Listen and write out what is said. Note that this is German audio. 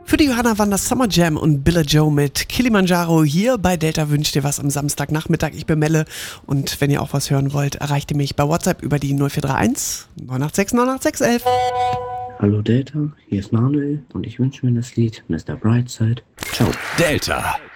Für die Johanna waren das Summer Jam und Billa Joe mit Kilimanjaro hier bei Delta wünscht dir was am Samstagnachmittag. Ich bin Melle und wenn ihr auch was hören wollt, erreicht ihr mich bei WhatsApp über die 0431 986 98611. Hallo Delta, hier ist Manuel und ich wünsche mir das Lied Mr. Brightside. Ciao. Delta.